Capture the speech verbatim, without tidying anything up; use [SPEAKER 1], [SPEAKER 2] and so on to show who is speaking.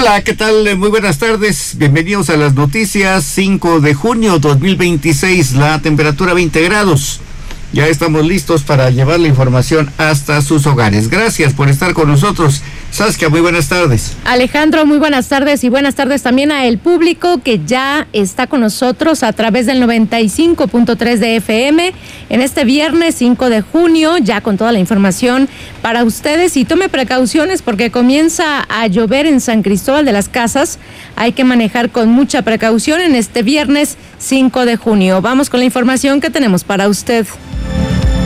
[SPEAKER 1] Hola, ¿qué tal? Muy buenas tardes. Bienvenidos a las noticias. cinco de junio dos mil veintiséis, la temperatura veinte grados. Ya estamos listos para llevar la información hasta sus hogares. Gracias por estar con nosotros. Saskia, muy buenas tardes.
[SPEAKER 2] Alejandro, muy buenas tardes y buenas tardes también a el público que ya está con nosotros a través del noventa y cinco punto tres de F M en este viernes cinco de junio, ya con toda la información para ustedes. Y tome precauciones porque comienza a llover en San Cristóbal de las Casas. Hay que manejar con mucha precaución en este viernes cinco de junio. Vamos con la información que tenemos para usted.